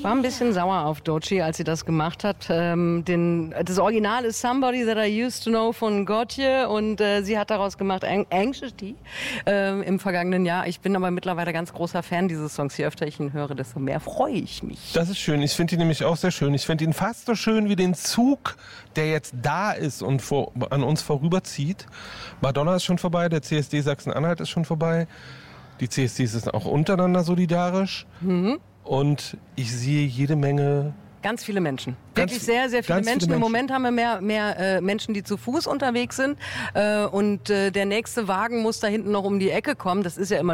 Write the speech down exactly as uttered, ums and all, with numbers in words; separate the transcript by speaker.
Speaker 1: Ich war ein bisschen sauer auf Doechii, als sie das gemacht hat. Ähm, den, das Original ist Somebody That I Used to Know von Gotye und äh, sie hat daraus gemacht Anxiety äh, im vergangenen Jahr. Ich bin aber mittlerweile ganz großer Fan dieses Songs. Je öfter ich ihn höre, desto mehr freue ich mich.
Speaker 2: Das ist schön. Ich finde ihn nämlich auch sehr schön. Ich finde ihn fast so schön wie den Zug, der jetzt da ist und vor, an uns vorüberzieht. Madonna ist schon vorbei, der C S D Sachsen-Anhalt ist schon vorbei. Die C S Ds sind auch untereinander solidarisch. Mhm. Und ich sehe jede Menge...
Speaker 1: Ganz viele Menschen.
Speaker 2: Ganz,
Speaker 1: Wirklich sehr, sehr viele Menschen.
Speaker 2: viele Menschen.
Speaker 1: Im Moment haben wir mehr, mehr äh, Menschen, die zu Fuß unterwegs sind. Äh, und äh, der nächste Wagen muss da hinten noch um die Ecke kommen. Das ist ja immer